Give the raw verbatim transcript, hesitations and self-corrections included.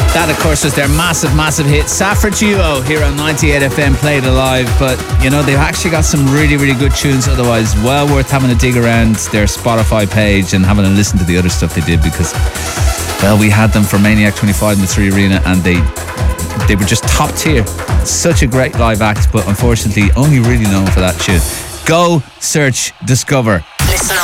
That, of course, was their massive, massive hit, Safford Duo, here on ninety-eight F M, played alive. But, you know, they've actually got some really, really good tunes otherwise. Well worth having a dig around their Spotify page and having a listen to the other stuff they did, because, well, we had them for Maniac twenty-five in the Three Arena, and they they were just top tier. Such a great live act, but unfortunately only really known for that tune. Go search, discover. Listen